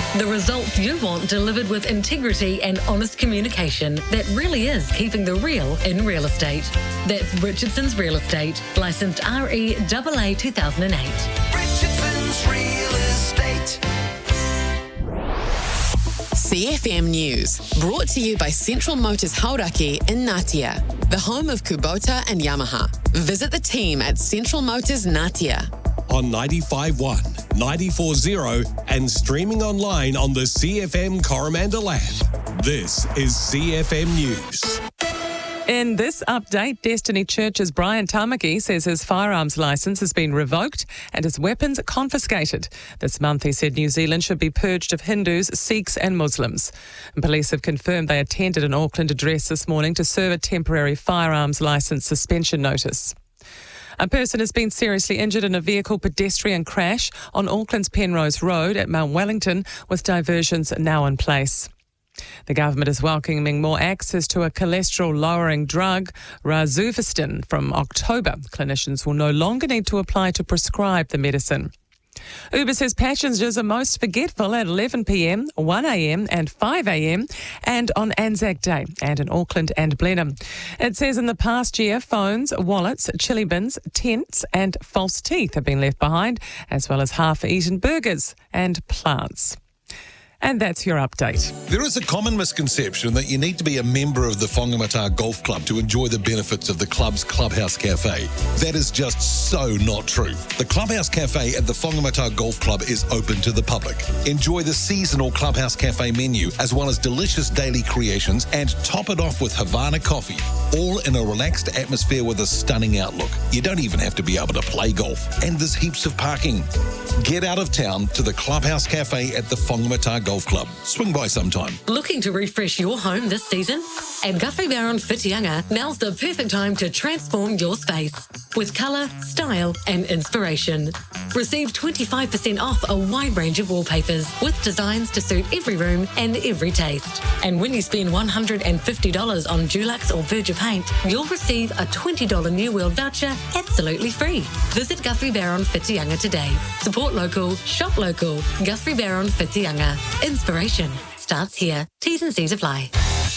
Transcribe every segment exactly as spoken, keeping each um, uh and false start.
The results you want delivered with integrity and honest communication that really is keeping the real in real estate. That's Richardson's Real Estate, licensed R E A A two thousand eight. Richardson's Real Estate. C F M News, brought to you by Central Motors Hauraki in Ngatea, the home of Kubota and Yamaha. Visit the team at Central Motors Ngatea. On ninety-five point one, ninety-four point zero and streaming online on the C F M Coromandel app. This is C F M News. In this update, Destiny Church's Brian Tamaki says his firearms licence has been revoked and his weapons confiscated. This month, he said New Zealand should be purged of Hindus, Sikhs and Muslims. And police have confirmed they attended an Auckland address this morning to serve a temporary firearms licence suspension notice. A person has been seriously injured in a vehicle pedestrian crash on Auckland's Penrose Road at Mount Wellington, with diversions now in place. The government is welcoming more access to a cholesterol-lowering drug, Rosuvastatin, from October. Clinicians will no longer need to apply to prescribe the medicine. Uber says passengers are most forgetful at eleven p m, one a m and five a m and on Anzac Day, and in Auckland and Blenheim. It says in the past year, phones, wallets, chili bins, tents and false teeth have been left behind, as well as half-eaten burgers and plants. And that's your update. There is a common misconception that you need to be a member of the Whangamata Golf Club to enjoy the benefits of the club's Clubhouse Cafe. That is just so not true. The Clubhouse Cafe at the Whangamata Golf Club is open to the public. Enjoy the seasonal Clubhouse Cafe menu, as well as delicious daily creations, and top it off with Havana coffee, all in a relaxed atmosphere with a stunning outlook. You don't even have to be able to play golf, and there's heaps of parking. Get out of town to the Clubhouse Cafe at the Whangamata Golf Club. Swing by sometime. Looking to refresh your home this season? At Guthrie Barron Whitianga, now's the perfect time to transform your space with colour, style and inspiration. Receive twenty-five percent off a wide range of wallpapers with designs to suit every room and every taste. And when you spend one hundred fifty dollars on Dulux or Berger paint, you'll receive a twenty dollars New World voucher absolutely free. Visit Guthrie Barron Whitianga today. Support local, shop local. Guthrie Barron Whitianga. Inspiration starts here. T's and C's apply.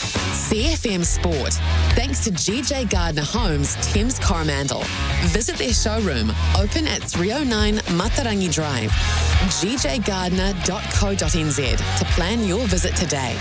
C F M Sport, thanks to G J Gardner Homes, Thames Coromandel. Visit their showroom, open at three oh nine Matarangi Drive. g j gardner dot co dot n z to plan your visit today.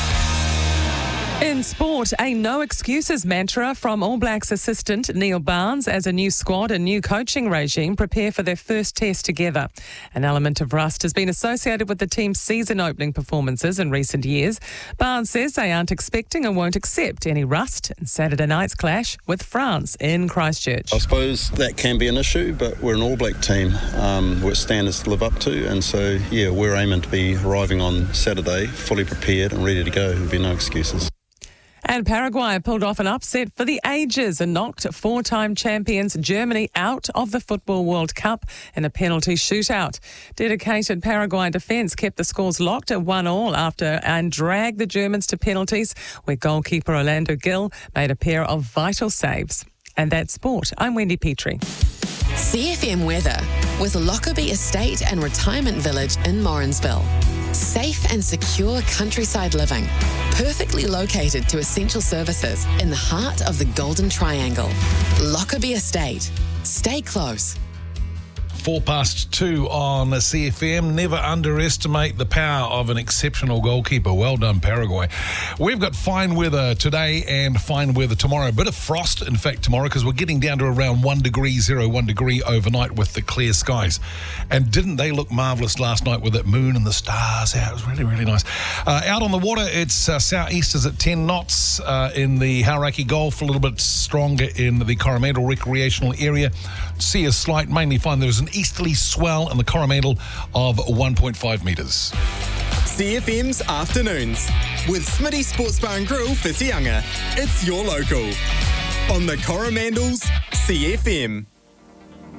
In sport, a no excuses mantra from All Blacks assistant Neil Barnes as a new squad and new coaching regime prepare for their first test together. An element of rust has been associated with the team's season opening performances in recent years. Barnes says they aren't expecting and won't accept any rust in Saturday night's clash with France in Christchurch. I suppose that can be an issue, but we're an All Black team um, with standards to live up to, and so yeah, we're aiming to be arriving on Saturday fully prepared and ready to go. There'll be no excuses. And Paraguay pulled off an upset for the ages and knocked four-time champions Germany out of the Football World Cup in a penalty shootout. Dedicated Paraguay defence kept the scores locked at one all after and dragged the Germans to penalties, where goalkeeper Orlando Gil made a pair of vital saves. And that's sport. I'm Wendy Petrie. C F M weather with Lockerbie Estate and Retirement Village in Morrinsville. Safe and secure countryside living, perfectly located to essential services in the heart of the Golden Triangle. Lockerbie Estate. Stay close. Four past two on C F M. Never underestimate the power of an exceptional goalkeeper. Well done, Paraguay. We've got fine weather today and fine weather tomorrow. A bit of frost, in fact, tomorrow, because we're getting down to around one degree, zero, one degree overnight with the clear skies. And didn't they look marvellous last night with that moon and the stars? Yeah, it was really, really nice. Uh, out on the water, it's uh, southeasters at ten knots uh, in the Hauraki Gulf, a little bit stronger in the Coromandel recreational area. Sea is slight, mainly fine. There's an easterly swell in the Coromandel of one point five metres. C F M's Afternoons with Smitty Sports Bar and Grill Whitianga. It's your local on the Coromandel's C F M.